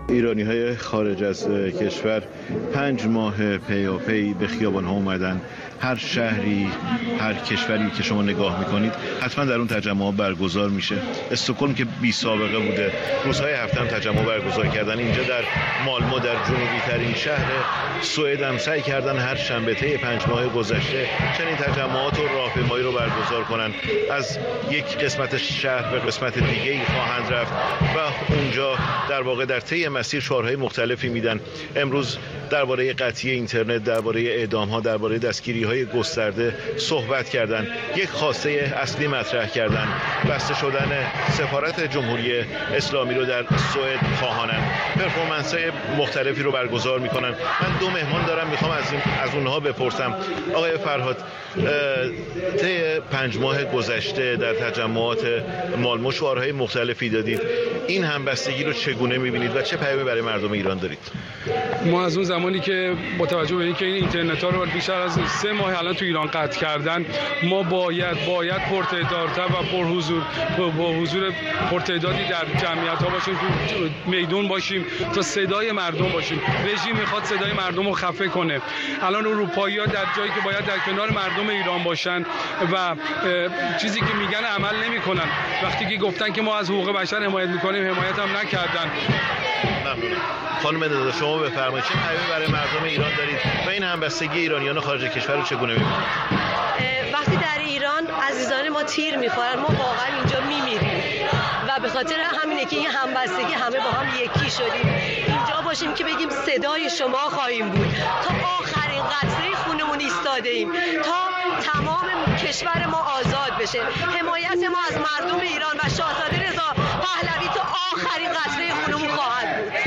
ایرانی‌های خارج از کشور 5 ماه پیاپی به خیابان‌ها اومدن. هر شهری، هر کشوری که شما نگاه میکنید حتما در اون تجمع برگزار میشه. استکهلم که بی سابقه بوده، روزهای هفته هم تجمع برگزار کردن. اینجا در مالمو، در جنوبی ترین شهر سوئد هم سعی کردن هر شنبه طی 5 ماه گذشته چنین تجمعات و راهپیمایی رو برگزار کنن. از یک قسمت شهر به قسمت دیگه‌ای خواهند رفت و اونجا در واقع در طی مسیر شعارهای مختلفی میدن. امروز درباره قطعی اینترنت، درباره اعدام‌ها، درباره دستگیری‌های گسترده صحبت کردن. یک خواسته اصلی مطرح کردن، بسته شدن سفارت جمهوری اسلامی رو در سوئد خواهانن. پرفورمنس‌های مختلفی رو برگزار میکنن. من 2 مهمان دارم، میخوام از اونها بپرسم. آقای فرهاد، طی 5 ماه گذشته در تجمعات مالمو شعارهای مختلفی دادید. این همبستگی رو چگونه میبینید و چه پیامی برای مردم ایران دارید؟ ما از اون زمانی که با توجه به اینکه این اینترنت‌ها رو بیشتر از 3 ماه الان تو ایران قطع کردن، ما باید پرتعدادتر و با حضور پرتعدادی در جمعیت‌ها باشیم، تو میدون باشیم تا صدای مردم باشیم. رژیم میخواد صدای مردم رو خفه کنه. الان اروپایی‌ها در جایی که باید در کنار مردم ایران باشن و چیزی که میگن عمل نمی‌کنن. وقتی که گفتن که ما از حقوق بشر حمایت می‌کنیم، حمایت هم نکردن. ممنونم. خانم دادا، شما بفرمایید چه پیامی برای مردم ایران دارید و این همبستگی ایرانیان خارج کشور رو چگونه می‌بینید؟ وقتی در ایران عزیزان ما تیر می‌خورن، ما واقعا اینجا می‌میریم و به خاطر همینه که این همبستگی همه با هم یکی شدیم. اینجا باشیم که بگیم صدای شما خواهیم بود. تا آخرین قطره خونمون ایستاده ایم تا تمام کشور ما آزاد بشه. حمایت ما از مردم ایران و شاهزاده رضا پهلوی تا آخرین قطره خونمون خواهد بود.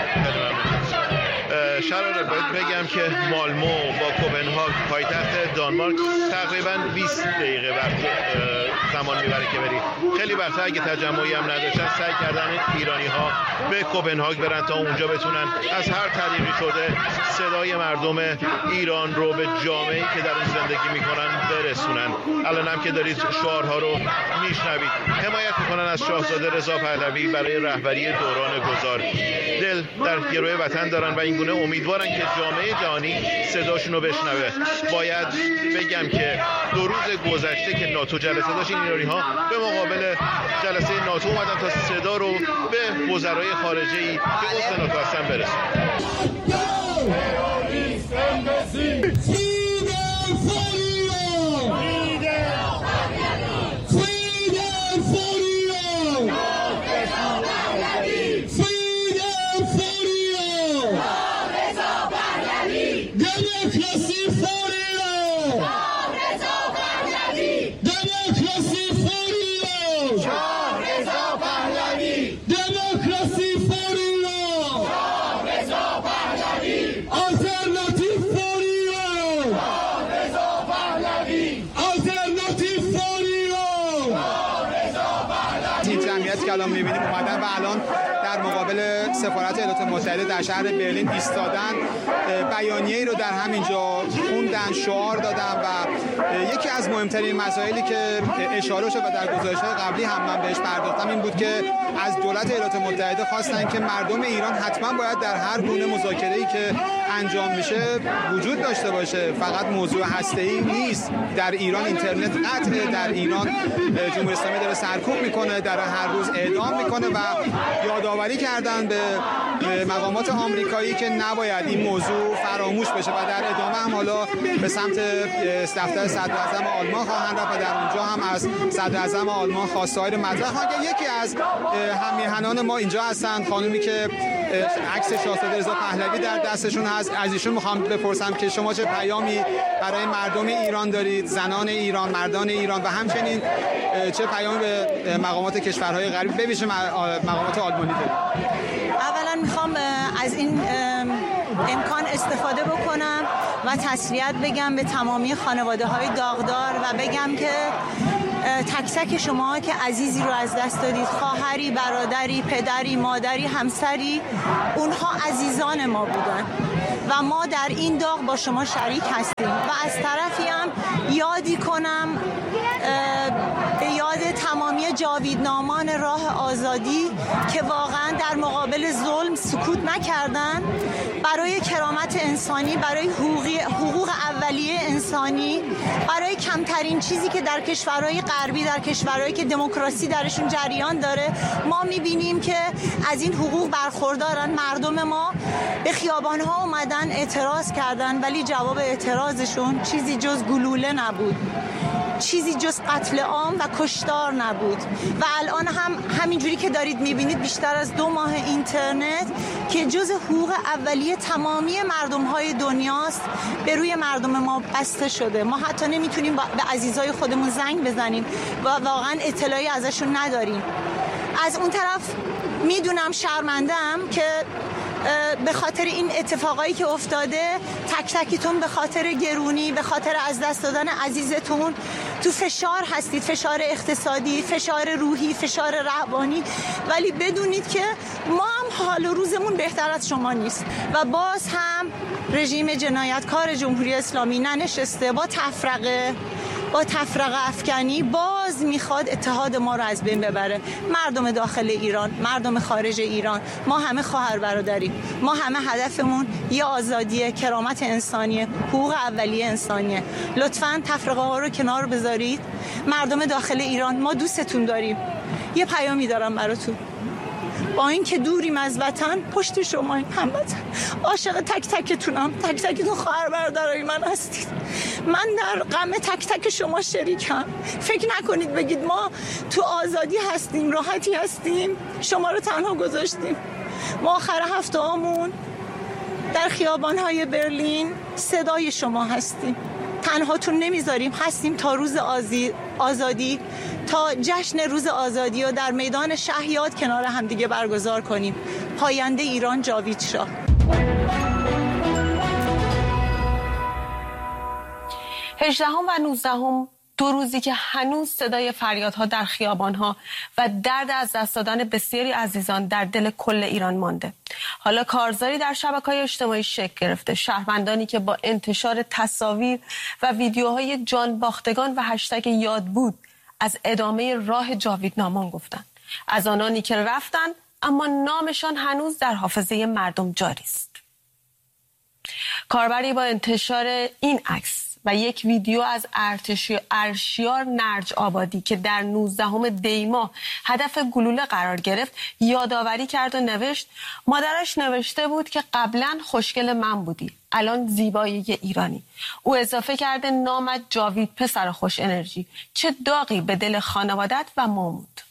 شراره باید بگم که مالمو با کوپنهاگ پایتخت دانمارک تقریباً 20 دقیقه وقت زمان میبره که بری. خیلی وقتا اگه تجمعی هم نداشتن سعی کردن ایرانی ها به کوپنهاگ برن تا اونجا بتونن از هر طریقی شده صدای مردم ایران رو به جامعه‌ای که در اون زندگی میکنن برسونن. الان هم که دارید شعارها رو میشنوید، حمایت میکنن از شاهزاده رضا پهلوی برای رهبری دوران گذار. دل در گروه وطن دارن و اینگونه امیدوارن که جامعه جهانی صداشون رو بشنوه. باید بگم که 2 روز گذشته که ناتو جلسه داشت، این ایرانی ها به مقابل جلسه ناتو اومدن تا صدا رو به وزرای خارجه ای که عضو ناتو هستن برسونن. که الان می‌بینیم اومدن و الان در مقابل سفارت ایالات متحده در شهر برلین ایستادن، بیانیه‌ای رو در همینجا خوندن، شعار دادن و یکی از مهمترین مسائلی که اشاره شد و در گزارش‌های قبلی هم من بهش پرداختم این بود که از دولت ایالات متحده خواستن که مردم ایران حتما باید در هر گونه مذاکره‌ای که انجام میشه وجود داشته باشه. فقط موضوع هسته‌ای نیست. در ایران اینترنت قطعه، در ایران جمهوری اسلامی داره سرکوب میکنه، در هر روز اعدام میکنه و یادآوری کردن به مقامات آمریکایی که نباید این موضوع فراموش بشه و در ادامه هم حالا به سمت دفتر صدراعظم آلمان خواهند رفت و در اونجا هم از صدراعظم آلمان خواسته‌های رو مطرح خواهند کرد. یکی از هم‌میهنان ما اینجا هستن، خانومی که عکس شاهزاده رضا پهلوی در دستشون هست. از ایشون میخوام بپرسم که شما چه پیامی برای مردم ایران دارید، زنان ایران، مردان ایران و همچنین چه پیامی به مقامات کشورهای غریب به ویژه مقامات آلمانی دارید؟ اولا میخوام از این امکان استفاده بکنم و تسلیت بگم به تمامی خانواده‌های داغدار و بگم که تک تک شما که عزیزی رو از دست دادید، خواهری، برادری، پدری، مادری، همسری، اونها عزیزان ما بودن و ما در این داغ با شما شریک هستیم و از طرفی هم یادی کنم به یاد تمامی جاویدنامان راه آزادی که واقعا در مقابل ظلم سکوت نکردن، برای کرامت انسانی، برای حقوق اولیه انسانی، برای کمترین چیزی که در کشورهای غربی، در کشورهایی که دموکراسی درشون جریان داره ما میبینیم که از این حقوق برخوردارن. مردم ما به خیابان‌ها اومدن اعتراض کردن، ولی جواب اعتراضشون چیزی جز گلوله نبود، چیزی جز قتل عام و کشتار نبود. و الان هم همینجوری که دارید میبینید بیشتر از 2 ماه اینترنت که جز حقوق اولیه تمامی مردم‌های دنیاست به روی مردم ما بسته شده. ما حتی نمیتونیم به عزیزای خودمون زنگ بزنیم و واقعا اطلاعی ازشون نداریم. از اون طرف میدونم شرمنده‌ام که به خاطر این اتفاقایی که افتاده تک تکیتون به خاطر گرونی، به خاطر از دست دادن عزیزتون تو فشار هستید، فشار اقتصادی، فشار روحی، فشار روانی، ولی بدونید که ما هم حال و روزمون بهتر از شما نیست و باز هم رژیم جنایتکار جمهوری اسلامی ننشسته با تفرقه افکنی باز میخواد اتحاد ما رو از بین ببره. مردم داخل ایران، مردم خارج ایران، ما همه خواهر برادریم، ما همه هدفمون یه آزادیه، کرامت انسانیه، حقوق اولیه انسانیه. لطفاً تفرقه ها رو کنار بذارید. مردم داخل ایران، ما دوستتون داریم. یه پیامی دارم براتون، با این که دوریم از وطن پشت شماییم هموطن. عاشق تک تکتونم، تک تکتون خواهر برادرای من هستید. من در غم تک تک شما شریکم. فکر نکنید بگید ما تو آزادی هستیم، راحتی هستیم، شما رو تنها گذاشتیم. ما آخر هفته هامون در خیابان‌های برلین صدای شما هستیم، تنهاتون نمیذاریم، هستیم تا روز آزادی، تا جشن روز آزادی رو در میدان شهیاد کنار همدیگه برگزار کنیم. پاینده ایران جاوید شاه. 18 و 19 2 روزی که هنوز صدای فریادها در خیابانها و درد از دست دادن بسیاری عزیزان در دل کل ایران مانده. حالا کارزاری در شبکه‌های اجتماعی شکل گرفته. شهروندانی که با انتشار تصاویر و ویدیوهای جان باختگان و هشتگ یاد بود از ادامه راه جاویدنامان گفتند. از آنانی که رفتن اما نامشان هنوز در حافظه مردم جاری است. کاربری با انتشار این عکس و یک ویدیو از ارشیار نرج آبادی که در 19 دی ماه هدف گلوله قرار گرفت یادآوری کرد و نوشت: مادرش نوشته بود که قبلا خوشگل من بودی، الان زیبایی ایرانی. او اضافه کرده نامت جاوید پسر خوش انرژی، چه داغی به دل خانوادت و مامود.